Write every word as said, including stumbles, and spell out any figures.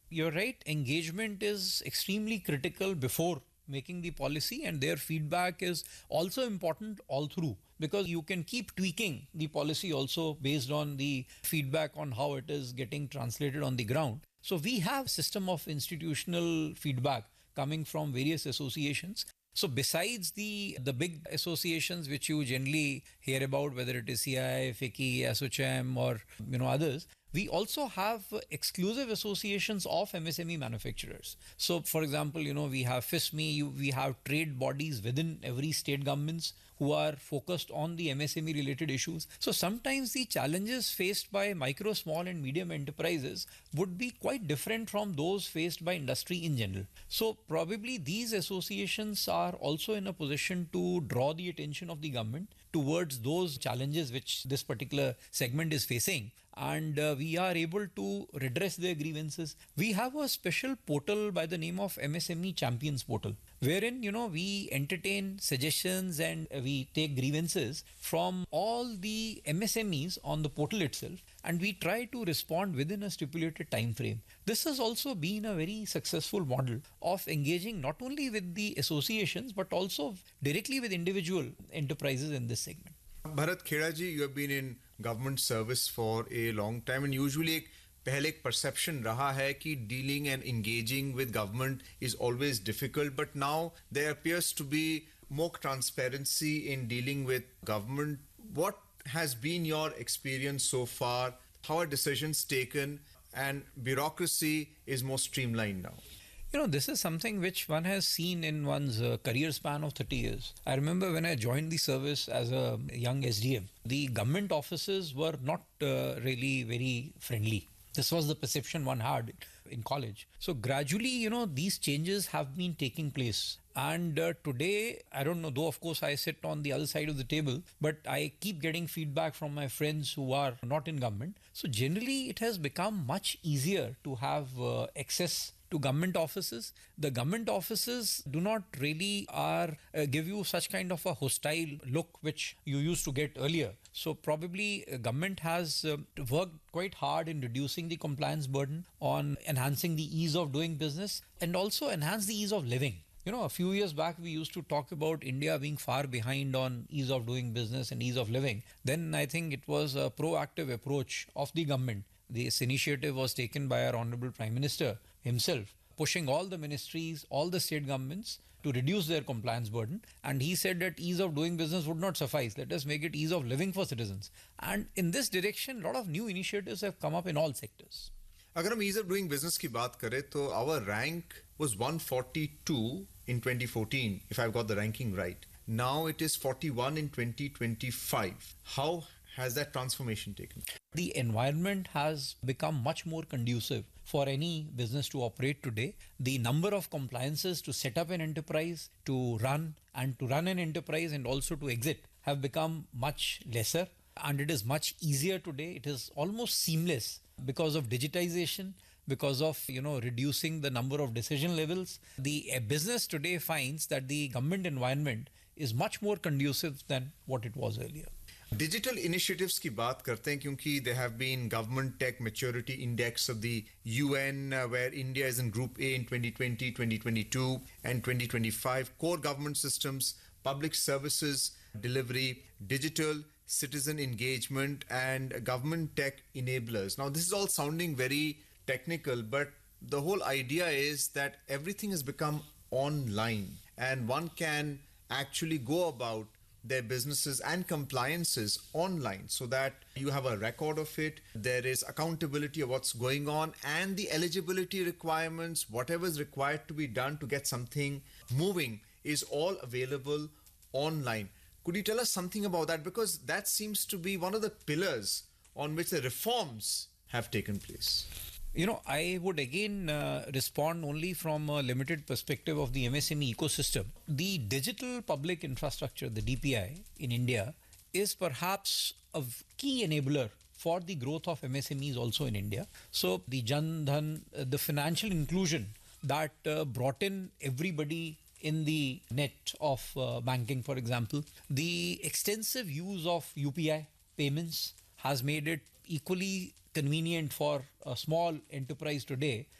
You're right. Engagement is extremely critical before making the policy, and their feedback is also important all through, because you can keep tweaking the policy also based on the feedback on how it is getting translated on the ground. So we have system of institutional feedback coming from various associations. So besides the the big associations which you generally hear about, whether it is C I I, FICCI, ASSOCHAM, or you know others, we also have exclusive associations of M S M E manufacturers. So, for example, you know we have FISME, we have trade bodies within every state governments who are focused on the M S M E related issues. So sometimes the challenges faced by micro, small, and medium enterprises would be quite different from those faced by industry in general. So probably these associations are also in a position to draw the attention of the government towards those challenges which this particular segment is facing, and uh, we are able to redress their grievances. We have a special portal by the name of M S M E Champions Portal, wherein you know we entertain suggestions and we take grievances from all the M S M Es on the portal itself, and we try to respond within a stipulated time frame. This has also been a very successful model of engaging not only with the associations but also directly with individual enterprises in this segment. Bharat Kheda ji, you have been in government service for a long time, and usually एक पहले एक perception रहा है कि dealing and engaging with government is always difficult, but now there appears to be more transparency in dealing with government. What has been your experience so far? How are decisions taken, and bureaucracy is more streamlined now? You know, this is something which one has seen in one's uh, career span of thirty years. I remember when I joined the service as a young S D M, the government offices were not uh, really very friendly. This was the perception one had in college. So gradually, you know, these changes have been taking place. And uh, today, I don't know, though of course I sit on the other side of the table, but I keep getting feedback from my friends who are not in government. So generally, it has become much easier to have uh, access to government offices. The government offices do not really are uh, give you such kind of a hostile look which you used to get earlier. So probably uh, government has uh, worked quite hard in reducing the compliance burden, on enhancing the ease of doing business, and also enhance the ease of living. You know, a few years back, we used to talk about India being far behind on ease of doing business and ease of living. Then I think it was a proactive approach of the government. This initiative was taken by our Honorable Prime Minister himself, pushing all the ministries, all the state governments to reduce their compliance burden. And he said that ease of doing business would not suffice. Let us make it ease of living for citizens. And in this direction, a lot of new initiatives have come up in all sectors. अगर हम ease of doing business की बात करें तो our rank was one forty-two in twenty fourteen, if I've got the ranking right. Now it is forty-one in twenty twenty-five. How has that transformation taken? The environment has become much more conducive for any business to operate today. The number of compliances to set up an enterprise, to run and to run an enterprise and also to exit have become much lesser, and it is much easier today. It is almost seamless because of digitization, because of you know reducing the number of decision levels. The uh, business today finds that the government environment is much more conducive than what it was earlier. Digital initiatives की बात करते हैं क्योंकि there have been government tech maturity index of the U N uh, where India is in group A in twenty twenty, twenty twenty-two and twenty twenty-five. Core government systems, public services delivery, digital citizen engagement, and government tech enablers. Now this is all sounding very technical, but the whole idea is that everything has become online and one can actually go about their businesses and compliances online, so that you have a record of it. There is accountability of what's going on, and the eligibility requirements, whatever is required to be done to get something moving, is all available online. Could you tell us something about that? Because that seems to be one of the pillars on which the reforms have taken place. You know, I would again uh, respond only from a limited perspective of the M S M E ecosystem. The digital public infrastructure, the D P I in India, is perhaps a key enabler for the growth of M S M Es also in India. So the Jan Dhan, uh, the financial inclusion that uh, brought in everybody in the net of uh, banking, for example, the extensive use of U P I payments has made it equally convenient for a small enterprise today